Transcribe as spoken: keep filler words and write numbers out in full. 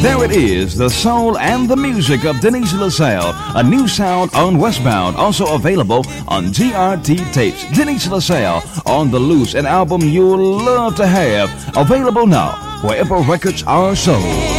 There it is, the soul and the music of Denise LaSalle. A new sound on Westbound, also available on G R T Tapes. Denise LaSalle on the loose, an album you'll love to have. Available now, wherever records are sold.